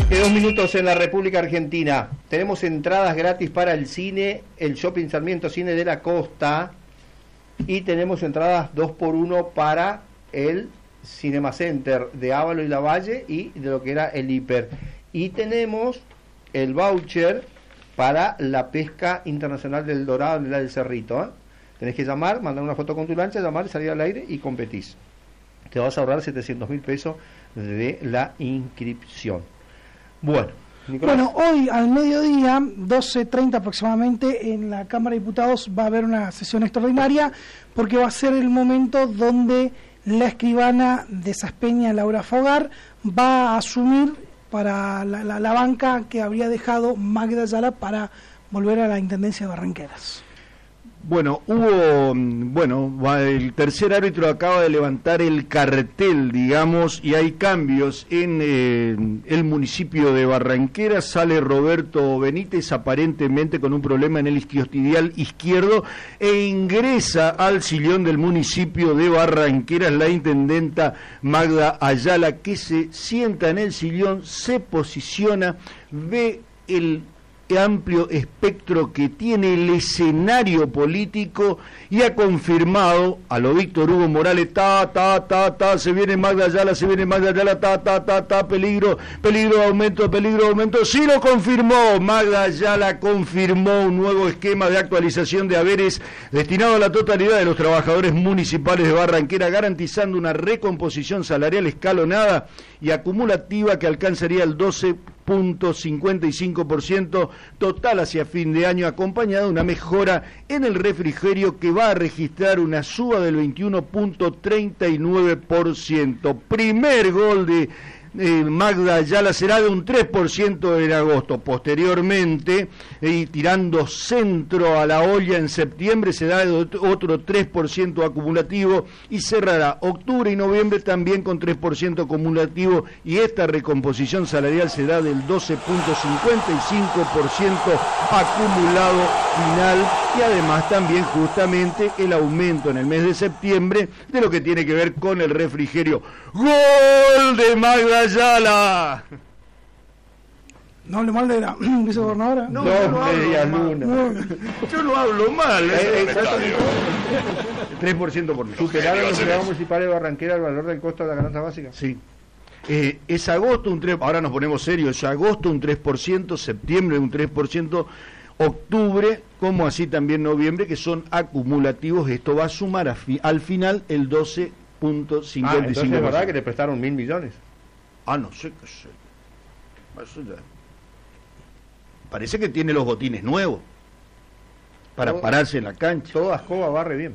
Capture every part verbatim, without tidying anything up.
Dos minutos en la República Argentina. Tenemos entradas gratis para el cine, el Shopping Sarmiento Cine de la Costa, y tenemos entradas dos por uno para el Cinema Center de Ávalo y Lavalle y de lo que era el Hiper. Y tenemos el voucher para la pesca internacional del Dorado en la del Cerrito, ¿eh? Tenés que llamar, mandar una foto con tu lancha, llamar, salir al aire y competís. Te vas a ahorrar setecientos mil pesos de la inscripción. Bueno, Nicolás. Bueno, hoy al mediodía, doce treinta aproximadamente, en la Cámara de Diputados va a haber una sesión extraordinaria porque va a ser el momento donde la escribana de Saspeña, Laura Fogar, va a asumir para la, la, la banca que habría dejado Magda Ayala para volver a la Intendencia de Barranqueras. Bueno, hubo, bueno, el tercer árbitro acaba de levantar el cartel, digamos, y hay cambios en eh, el municipio de Barranqueras. Sale Roberto Benítez, aparentemente con un problema en el isquiotibial izquierdo, e ingresa al sillón del municipio de Barranqueras la intendenta Magda Ayala, que se sienta en el sillón, se posiciona, ve el amplio espectro que tiene el escenario político y ha confirmado a lo Víctor Hugo Morales, ta, ta, ta, ta, se viene Magda Ayala, se viene Magda Ayala, ta, ta, ta, ta, peligro, peligro, aumento, peligro, aumento, sí lo confirmó, Magda Ayala confirmó un nuevo esquema de actualización de haberes destinado a la totalidad de los trabajadores municipales de Barranquera, garantizando una recomposición salarial escalonada y acumulativa que alcanzaría el doce punto cincuenta y cinco por ciento total hacia fin de año, acompañada de una mejora en el refrigerio que va a registrar una suba del veintiuno punto treinta y nueve por ciento. Primer gol de eh, Magda Ayala será de un tres por ciento en agosto. Posteriormente, y eh, tirando centro a la olla en septiembre, se da otro tres por ciento acumulativo y cerrará octubre y noviembre también con tres por ciento acumulativo, y esta recomposición salarial será del doce punto cincuenta y cinco por ciento acumulado final, y además también justamente el aumento en el mes de septiembre de lo que tiene que ver con el refrigerio. ¡Gol de Magda Ayala! No hable mal de la vicegobernadora. No, no, no media luna. No. Yo no hablo mal. Eh, tres por ciento por mes. ¿Superaron los empleados municipales de Barranquera el valor del costo de la canasta básica? Sí. Eh, es agosto un tres por ciento, ahora nos ponemos serios, es agosto un tres por ciento, septiembre un tres por ciento, octubre, como así también noviembre, que son acumulativos. Esto va a sumar a fi, al final el doce punto cincuenta y cinco por ciento. Ah, entonces es verdad que le prestaron mil millones. Ah, no sé qué sé. Eso ya. Parece que tiene los botines nuevos para todo, pararse en la cancha. Toda escoba barre bien.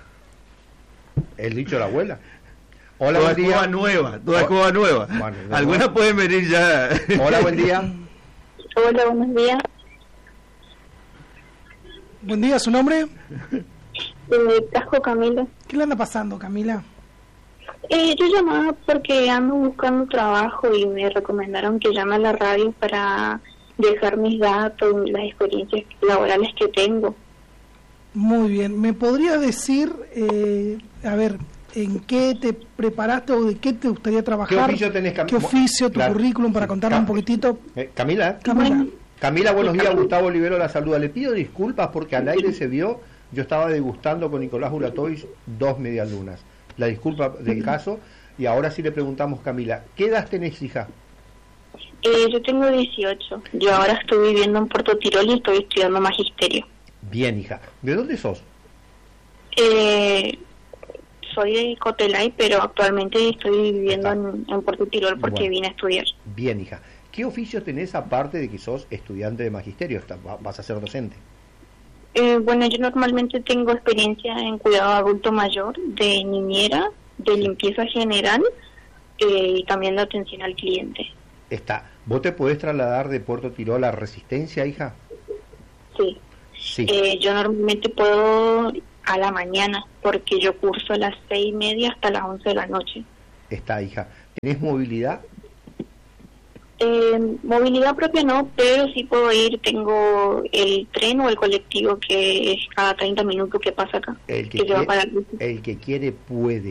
El dicho de la abuela. Hola, toda buen día. Escoba nueva, toda escoba nueva. Bueno, algunas no. Pueden venir ya. Hola, buen día. Hola, buenos días. Buen día, ¿su nombre? Eh, Casco Camila. ¿Qué le anda pasando, Camila? Eh, yo llamaba porque ando buscando trabajo y me recomendaron que llame a la radio para dejar mis datos y las experiencias laborales que tengo. Muy bien. ¿Me podría decir, eh, a ver, en qué te preparaste o de qué te gustaría trabajar? ¿Qué oficio tenés, Cam- ¿Qué oficio, tu claro. currículum, para contarme Cam- un poquitito? Eh, Camila. Camila. Bueno, Camila, buenos días. Gustavo Olivero la saluda. Le pido disculpas porque al aire se vio, yo estaba degustando con Nicolás Uratois dos medialunas. La disculpa del caso, y ahora sí le preguntamos, Camila, ¿qué edad tenés, hija? Eh, yo tengo dieciocho. Yo ahora estoy viviendo en Puerto Tirol y estoy estudiando magisterio. Bien, hija. ¿De dónde sos? Eh, soy de Cotelay, pero actualmente estoy viviendo en, en Puerto Tirol porque bueno, vine a estudiar. Bien, hija. ¿Qué oficio tenés aparte de que sos estudiante de magisterio? ¿Vas a ser docente? Eh, bueno, yo normalmente tengo experiencia en cuidado adulto mayor, de niñera, de limpieza general eh, y también de atención al cliente. Está. ¿Vos te podés trasladar de Puerto Tirol a Resistencia, hija? Sí. Sí. Eh, yo normalmente puedo a la mañana, porque yo curso a las seis y media hasta las once de la noche. Está, hija. ¿Tenés movilidad? Eh, movilidad propia no, pero sí puedo ir. Tengo el tren o el colectivo que es cada treinta minutos que pasa acá. El que, que quiere, se va para el que quiere puede.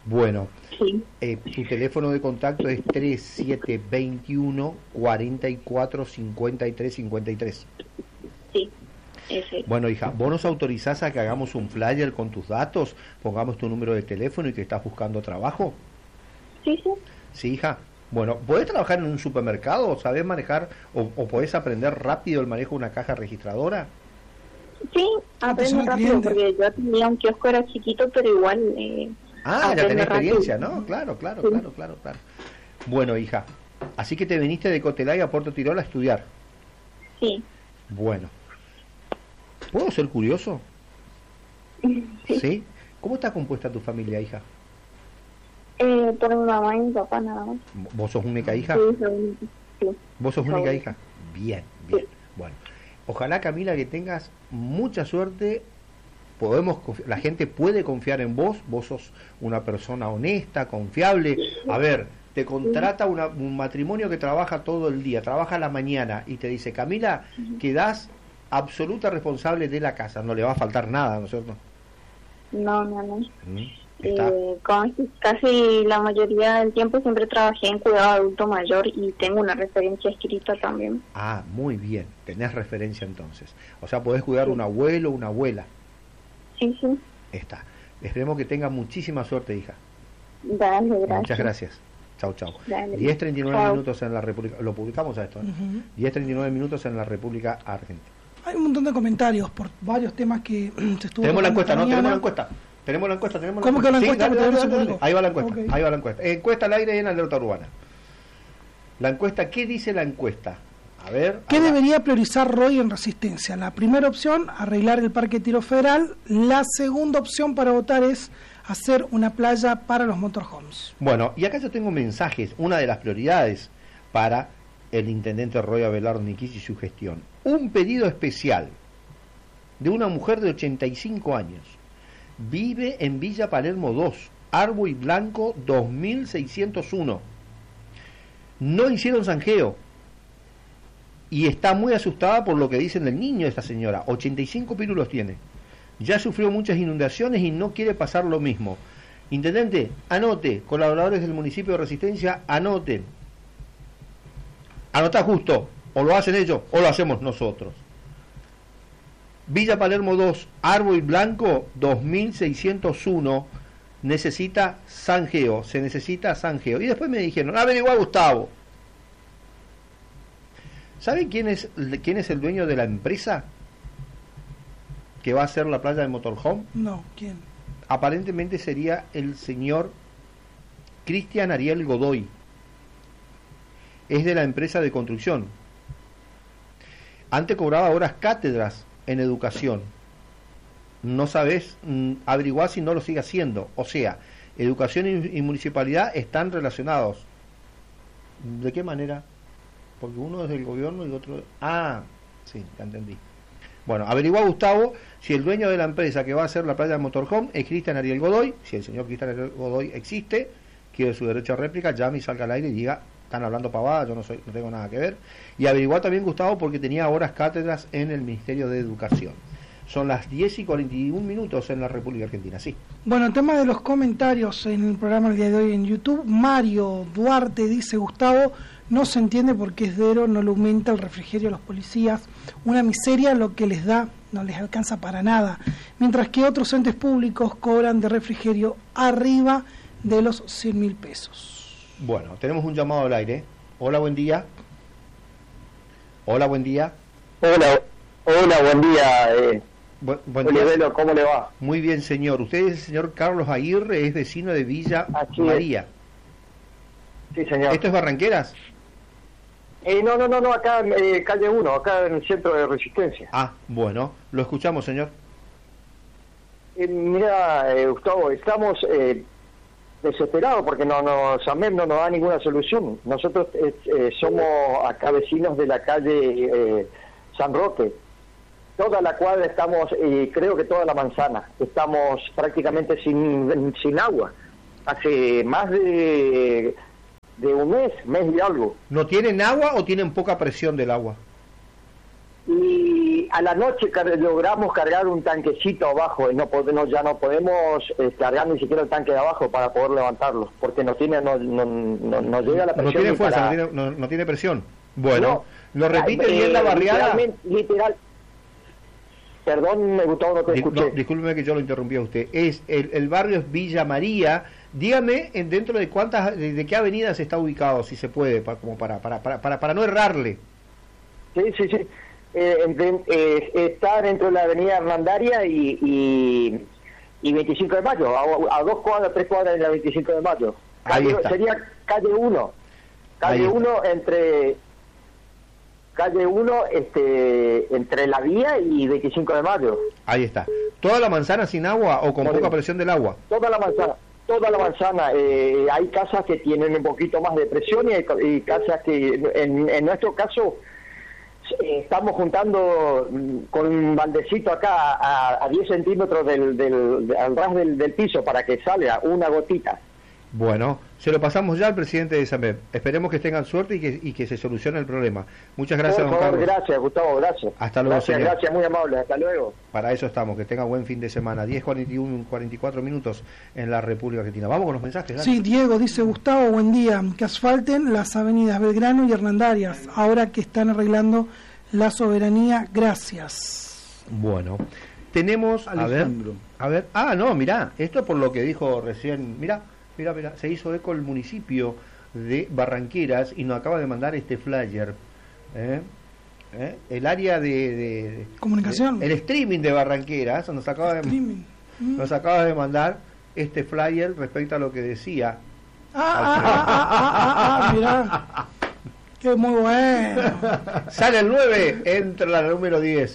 Bueno, Sí, eh, tu teléfono de contacto es tres siete dos uno, cuatro cuatro, cinco tres cinco tres. sí, ese. Bueno, hija, ¿vos nos autorizás a que hagamos un flyer con tus datos? Pongamos tu número de teléfono y que estás buscando trabajo. Sí, sí. Sí, hija. Bueno, ¿podés trabajar en un supermercado o sabés manejar o, o podés aprender rápido el manejo de una caja registradora? Sí, aprendo Atención al rápido cliente. porque yo tenía un kiosco, era chiquito, pero igual... Eh, Ah, ya aprendo tenés rápido. experiencia, ¿no? Claro, claro, Sí. claro, claro, claro. Bueno, hija, así que te viniste de Cotelay a Puerto Tirol a estudiar. Sí. Bueno. ¿Puedo ser curioso? ¿Sí? ¿Cómo está compuesta tu familia, hija? Eh, por mi mamá y mi papá nada más. ¿Vos sos única hija? Sí, soy- sí. ¿Vos sos Soy única única. hija? Bien, bien. Sí. Bueno, ojalá, Camila, que tengas mucha suerte. Podemos, confi- la gente puede confiar en vos. Vos sos una persona honesta, confiable. A ver, te contrata una- un matrimonio que trabaja todo el día, trabaja a la mañana y te dice, Camila, quedás absoluta responsable de la casa. No le va a faltar nada, ¿no es cierto? No, no, no. Mm, Está. Eh, con- casi la mayoría del tiempo siempre trabajé en cuidado adulto mayor y tengo una referencia escrita también. Ah, muy bien. Tenés referencia entonces. O sea, podés cuidar un abuelo, una abuela. Sí, sí. Está. Esperemos que tenga muchísima suerte, hija. Dale, gracias. Muchas gracias. Chau, chau. Dale. diez treinta y nueve Chau. minutos en la República. Lo publicamos a esto, ¿eh? Ujú. diez treinta y nueve minutos en la República Argentina. Hay un montón de comentarios por varios temas que se estuvo Tenemos la tocando encuesta, esta ¿no? Tenemos mañana. la encuesta. Tenemos la encuesta, tenemos ¿Cómo que la Sí, encuesta? dale, Porque dale, todavía no se dale, publicó. Ahí va la encuesta, Ok. ahí va la encuesta. Encuesta al aire en Alerta Urbana. La encuesta, ¿qué dice la encuesta? A ver. ¿Qué ahí va. debería priorizar Roy en Resistencia? La primera opción, arreglar el Parque Tiro Federal. La segunda opción para votar es hacer una playa para los motorhomes. Bueno, y acá yo tengo mensajes. Una de las prioridades para el intendente Roy Abelardo Niquís y su gestión. Un pedido especial de una mujer de ochenta y cinco años. Vive en Villa Palermo dos, Árbol y Blanco dos mil seiscientos uno. No hicieron zanjeo. Y está muy asustada por lo que dicen del niño de esta señora. ochenta y cinco pílulos tiene. Ya sufrió muchas inundaciones y no quiere pasar lo mismo. Intendente, anote, colaboradores del municipio de Resistencia, anoten. Anotá justo, o lo hacen ellos o lo hacemos nosotros. Villa Palermo dos, Árbol Blanco dos mil seiscientos uno, necesita zanjeo, se necesita zanjeo. Y después me dijeron, averigua Gustavo. ¿Saben quién es, quién es el dueño de la empresa que va a hacer la playa de Motorhome? No, ¿quién? Aparentemente sería el señor Cristian Ariel Godoy. Es de la empresa de construcción. Antes cobraba horas cátedras en educación. No sabes mm, averiguar si no lo sigue haciendo. O sea, educación y, y municipalidad están relacionados. ¿De qué manera? Porque uno es del gobierno y otro... Ah, sí, ya entendí. Bueno, averigua Gustavo si el dueño de la empresa que va a hacer la playa de Motorhome es Cristian Ariel Godoy. Si el señor Cristian Ariel Godoy existe, quiere su derecho a réplica, llame y salga al aire y diga, están hablando pavadas, yo no soy, no tengo nada que ver. Y averiguar también Gustavo porque tenía horas cátedras en el Ministerio de Educación. Son las diez y cuarenta y un minutos en la República Argentina, sí. Bueno, el tema de los comentarios en el programa el día de hoy en YouTube. Mario Duarte dice, Gustavo, no se entiende por qué Esdero no le aumenta el refrigerio a los policías. Una miseria lo que les da, no les alcanza para nada. Mientras que otros entes públicos cobran de refrigerio arriba de los cien mil pesos. Bueno, tenemos un llamado al aire. Hola, buen día. Hola, buen día. Hola, hola, buen día. Eh, Bu- buen día. Olivelo, ¿cómo le va? Muy bien, señor. Usted es el señor Carlos Aguirre, es vecino de Villa Así es. María. Sí, señor. ¿Esto es Barranqueras? Eh, no, no, no, no, acá en eh, calle uno, acá en el centro de Resistencia. Ah, bueno. Lo escuchamos, señor. Eh, mira, eh, Gustavo, estamos eh, desesperados porque no nos, AMEP no nos da ninguna solución. Nosotros eh, eh, somos acá vecinos de la calle eh, San Roque. Toda la cuadra estamos, y creo que toda la manzana, estamos prácticamente sin, sin agua. Hace más de, de un mes, mes y algo. ¿No tienen agua o tienen poca presión del agua? Y a la noche car logramos cargar un tanquecito abajo y no podemos, ya no podemos eh, cargar ni siquiera el tanque de abajo para poder levantarlo, porque no tiene, no, no, no, no llega la presión. No tiene fuerza, para... no, tiene, no, no tiene presión. Bueno, no, ¿lo repite eh, bien la barriada? Literal. Perdón, Gustavo, no te escuché. No, discúlpeme que yo lo interrumpí a usted. Es el, el barrio es Villa María. Dígame en dentro de cuántas, de, de qué avenidas está ubicado, si se puede, para, como para, para, para, para, para no errarle. Sí, sí, sí. Eh, en, eh, está dentro de la avenida Hernandaria y, y, y veinticinco de mayo, a, a dos cuadras, tres cuadras de la veinticinco de mayo. Calle, Ahí está. Sería calle uno. Calle uno entre... Calle uno este, entre la vía y veinticinco de mayo. Ahí está. ¿Toda la manzana sin agua o con Por poca eso. presión del agua? Toda la manzana. Toda la manzana. Eh, hay casas que tienen un poquito más de presión y, hay, y casas que, en, en nuestro caso, eh, estamos juntando con un baldecito acá a, a diez centímetros del, del, al ras del, del piso para que salga una gotita. Bueno, se lo pasamos ya al presidente de SAMED. Esperemos que tengan suerte y que, y que se solucione el problema. Muchas gracias, Por don favor, Carlos. gracias, Gustavo, gracias. Hasta luego, gracias, señor. Gracias, muy amable, hasta luego. Para eso estamos, que tenga buen fin de semana. diez cuarenta y uno, cuarenta y cuatro minutos en la República Argentina. Vamos con los mensajes. Dale. Sí, Diego dice: Gustavo, buen día. Que asfalten las avenidas Belgrano y Hernandarias, ahora que están arreglando la soberanía. Gracias. Bueno, tenemos, a ver, Alejandro. a ver, ah, no, mirá, esto es por lo que dijo recién, mirá, mirá, mirá, se hizo eco el municipio de Barranqueras y nos acaba de mandar este flyer, ¿eh? ¿Eh? El área de, de, de Comunicación. de, el streaming de Barranqueras nos acaba de, Streaming. Mm. nos acaba de mandar este flyer respecto a lo que decía. Ah, ah, ah, ah, ah, ah, mirá. Qué muy bueno. Sale el nueve, entra la número diez.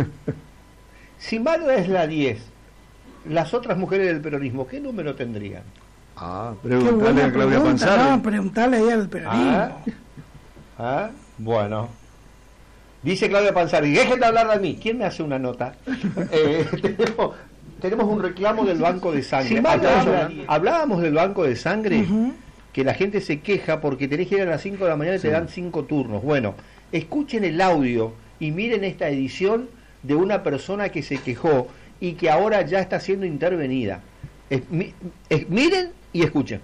Si Maro es la diez, las otras mujeres del peronismo, ¿qué número tendrían? Ah, Qué preguntale buena a Claudia pregunta, Panzari. no, preguntale ahí al peronismo. Ah, ah, bueno. Dice Claudia Panzari, dejen de hablar de mí. ¿Quién me hace una nota? Eh, tenemos, tenemos un reclamo del banco de sangre. Sí, vale, hablábamos, vale. hablábamos del banco de sangre, Ujú. que la gente se queja porque tenés que ir a las cinco de la mañana y te dan cinco turnos. Bueno, escuchen el audio y miren esta edición de una persona que se quejó y que ahora ya está siendo intervenida. Es- mi- es- miren y escuchen.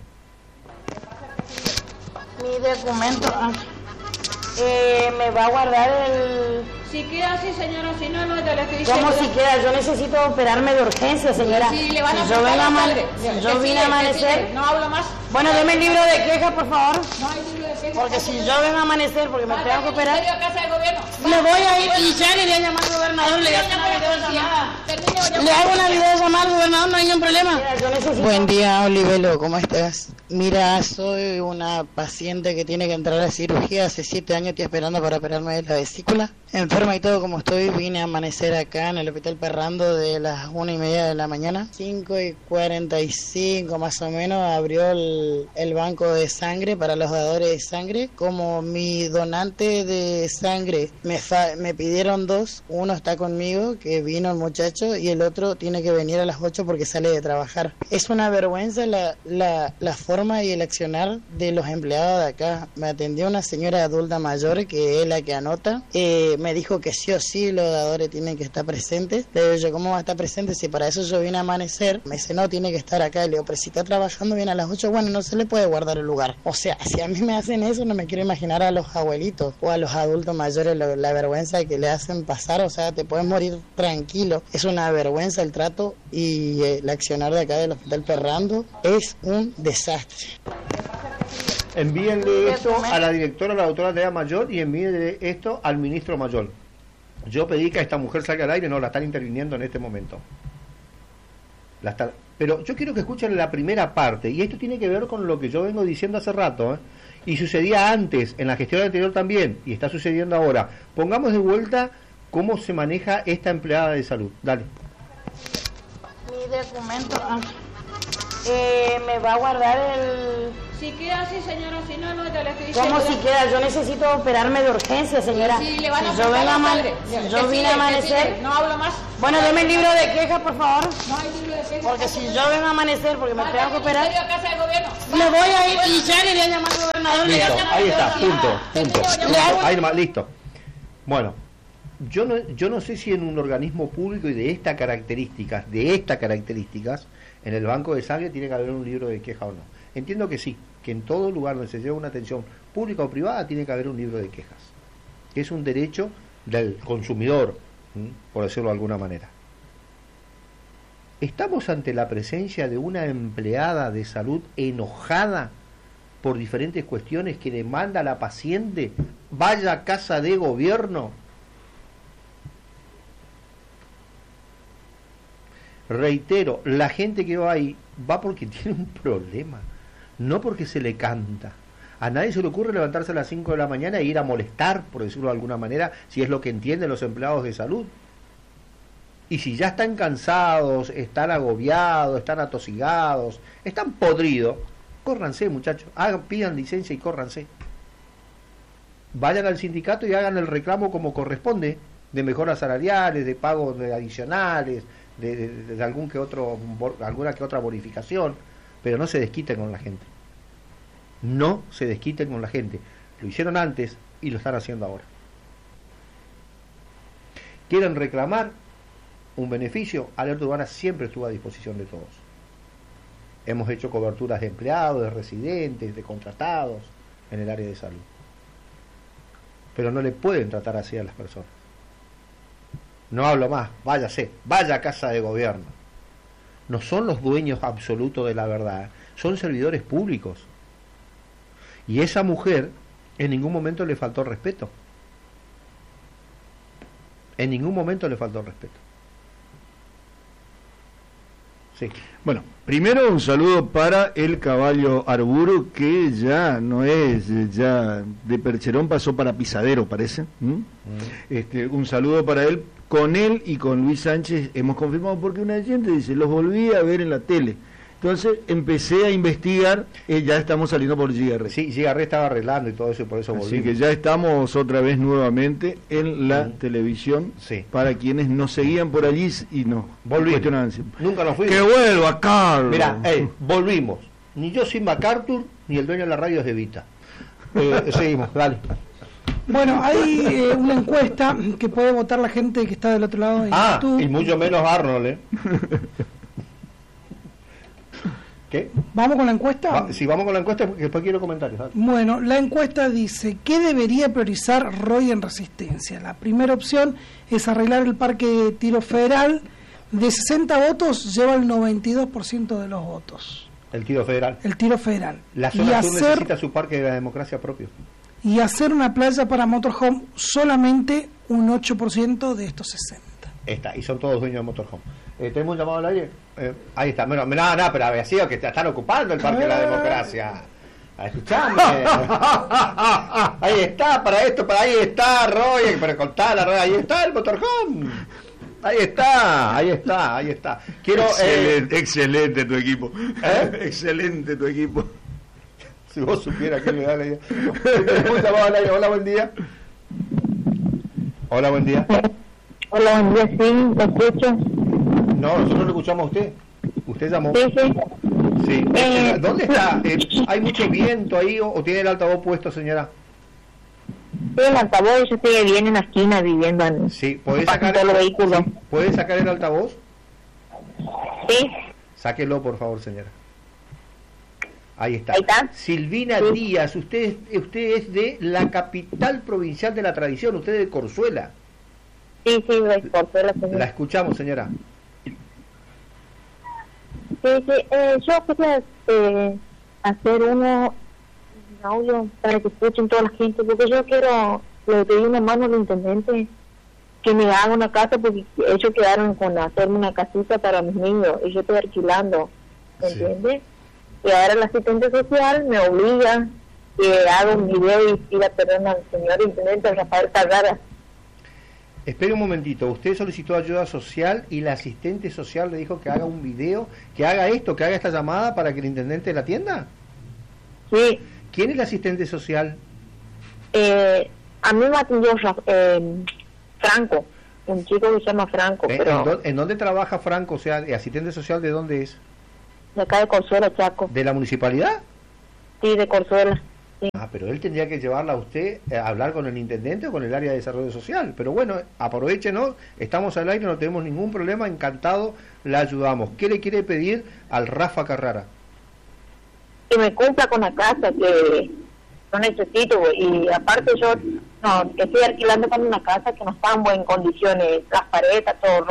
Mi documento, ah, eh, me va a guardar el... Si queda así, señora, si no, no, te lo estoy diciendo. ¿Cómo si queda? Yo necesito operarme de urgencia, señora. Si le van a Si yo cortar vengo a la ama- sangre. si Que yo sigue, vine a que amanecer... sigue. No hablo más. Bueno, deme el libro de queja, por favor. No hay libro de queja. Porque si yo vengo a amanecer, porque me Vaya tengo que al operar... Ministerio de Casa de Gobierno. Me voy a ir y ya le voy a llamar al gobernador, le voy a hacer una videollamada. Le hago una videollamada al gobernador, no hay ningún problema. Buen día, Olivelo, ¿cómo estás? Mira, soy una paciente que tiene que entrar a cirugía. Hace siete años estoy esperando para operarme de la vesícula. Enferma y todo como estoy, vine a amanecer acá en el Hospital Perrando de las una y media de la mañana. cinco y cuarenta y cinco más o menos abrió el, el banco de sangre para los dadores de sangre. Como mi donante de sangre me, fa- me pidieron dos, uno está conmigo, que vino el muchacho, y el otro tiene que venir a las ocho porque sale de trabajar. Es una vergüenza la, la, la forma y el accionar de los empleados de acá. Me atendió una señora adulta mayor, que es la que anota, eh, me dijo que sí o sí los dadores tienen que estar presentes. Le digo yo, ¿cómo va a estar presente si para eso yo vine a amanecer? Me dice, no, tiene que estar acá. Le digo, pero si está trabajando bien a las ocho, bueno, no se le puede guardar el lugar. O sea, si a mí me hacen eso, no me quiero imaginar a los abuelitos o a los adultos mayores lo- la vergüenza que le hacen pasar. O sea, te puedes morir tranquilo. Es una vergüenza el trato y eh, el accionar de acá del Hospital Perrando es un desastre. Envíenle esto a la directora, a la doctora Tea Mayor, y envíenle esto al ministro Mayor. Yo pedí que esta mujer salga al aire, no, la están interviniendo en este momento. La está- Pero yo quiero que escuchen la primera parte, y esto tiene que ver con lo que yo vengo diciendo hace rato, ¿eh? Y sucedía antes, en la gestión anterior también, y está sucediendo ahora. Pongamos de vuelta cómo se maneja esta empleada de salud. Dale. Mi documento, ah, eh, me va a guardar el... Si queda así, señora, si no, no, te lo estoy diciendo. ¿Cómo si queda? Yo necesito operarme de urgencia, señora. Si le van a Si yo cortar vengo a la ama- sangre. si Que yo sigue, vine a que amanecer... sigue. No hablo más. Bueno, deme el libro de queja, por favor. No hay libro de queja. Porque si yo vengo a amanecer, porque me Vaya tengo que al operar... Ministerio de Casa de Gobierno. Me voy a ir y ya le voy a llamar al gobernador. Le voy a Listo, hacer una ahí está, videollamada. punto, punto. Le hago- Ahí nomás, listo. Bueno, yo no, yo no sé si en un organismo público y de estas características, de estas características, en el banco de sangre tiene que haber un libro de queja o no. Entiendo que sí, que en todo lugar donde se lleva una atención pública o privada tiene que haber un libro de quejas, que es un derecho del consumidor, ¿sí?, por decirlo de alguna manera. ¿Estamos ante la presencia de una empleada de salud enojada por diferentes cuestiones que demanda a la paciente vaya a casa de gobierno? Reitero, la gente que va ahí va porque tiene un problema, no porque se le canta. A nadie se le ocurre levantarse a las cinco de la mañana e ir a molestar, por decirlo de alguna manera, si es lo que entienden los empleados de salud. Y si ya están cansados, están agobiados, están atosigados, están podridos, córranse, muchachos, hagan, pidan licencia y córranse. Vayan al sindicato y hagan el reclamo como corresponde, de mejoras salariales, de pagos de adicionales, de, de, de algún que otro, alguna que otra bonificación, pero no se desquiten con la gente. No se desquiten con la gente. Lo hicieron antes y lo están haciendo ahora. ¿Quieren reclamar un beneficio? Alerta Urbana siempre estuvo a disposición de todos. Hemos hecho coberturas de empleados, de residentes, de contratados en el área de salud. Pero no le pueden tratar así a las personas. No hablo más, váyase, vaya a casa de gobierno. No son los dueños absolutos de la verdad, son servidores públicos. Y esa mujer en ningún momento le faltó respeto. En ningún momento le faltó respeto. Sí. Bueno, primero un saludo para el caballo Arburo, que ya no es, ya de percherón pasó para pisadero, parece. ¿Mm? Mm. Este, un saludo para él. Con él y con Luis Sánchez hemos confirmado, porque una gente dice, los volví a ver en la tele. Entonces empecé a investigar, eh, ya estamos saliendo por G R. Sí, G R estaba arreglando y todo eso, y por eso volvimos. Así que ya estamos otra vez nuevamente en la mm. televisión, sí, para quienes nos seguían por allí y nos cuestionaban. Nunca nos fuimos. ¡Que vuelva, Carlos! Mirá, hey, volvimos. Ni yo soy MacArthur, ni el dueño de la radio es Evita. Eh, seguimos, dale. Bueno, hay eh, una encuesta que puede votar la gente que está del otro lado de ah, YouTube. Y mucho menos Arnold, ¿eh? ¿Qué? ¿Vamos con la encuesta? Va, si vamos con la encuesta, porque después quiero comentarios. ¿Sabes? Bueno, la encuesta dice, ¿qué debería priorizar Roy en Resistencia? La primera opción es arreglar el parque de tiro federal. De sesenta votos, lleva el noventa y dos por ciento de los votos. El tiro federal. El tiro federal. La zona sur necesita su parque de la democracia propio. Y hacer una playa para motorhome, solamente un ocho por ciento de estos sesenta. Está, y son todos dueños de motorhome. Eh, ¿Tenemos un llamado al aire? Eh, ahí está. Bueno, nada, nada, pero había sido que te están ocupando el parque de la democracia. Escuchame. Ahí está, para esto, para ahí está, Roy, para contar la rueda, ahí está el motorhome. Ahí está, ahí está, ahí está. Quiero, excelente, eh, excelente tu equipo. ¿Eh? Excelente tu equipo. Si vos supieras que me da la idea. Hola, buen día. Hola, buen día. Hola, buen día, sí, ¿lo escucho? No, nosotros lo escuchamos a usted. Usted llamó. Sí, sí. Sí. Eh, ¿Dónde está? Eh, ¿Hay mucho viento ahí o, o tiene el altavoz puesto, señora? Sí, el altavoz, yo estoy bien en la esquina viviendo en... Sí, ¿puede sacar, el, sí, ¿puede sacar el altavoz? Sí. Sáquelo, por favor, señora. Ahí está. Ahí está. Silvina sí. Díaz, usted, usted es de la capital provincial de la tradición, usted es de Corzuela. Sí, sí, de Corzuela, señora. La escuchamos, señora. Sí, sí, eh, yo quería eh, hacer uno, un audio para que escuchen toda la gente, porque yo quiero, le pedí una mano al intendente que me haga una casa, porque ellos quedaron con hacerme una casita para mis niños, y yo estoy alquilando, ¿me sí. entiendes? Y ahora el asistente social me obliga que haga un video y pida perdón al señor intendente Rafael Carrara. Espere un momentito, usted solicitó ayuda social y la asistente social le dijo que haga un video, que haga esto, que haga esta llamada para que el intendente la atienda. Sí. ¿Quién es el asistente social? Eh, a mí me atendió eh, Franco, un chico que se llama Franco. ¿En, pero ¿en, dónde, ¿En dónde trabaja Franco? O sea, ¿asistente social de dónde es? De acá de Corzuela, Chaco. ¿De la municipalidad? Sí, de Corzuela. sí. Ah, pero él tendría que llevarla a usted a hablar con el intendente o con el área de desarrollo social. Pero bueno, aprovechenos, estamos al aire, no tenemos ningún problema, encantado, la ayudamos. ¿Qué le quiere pedir al Rafa Carrara? Que me cumpla con la casa, que no necesito, y aparte yo no, que estoy alquilando con una casa que no está en buenas condiciones, las paredes, todo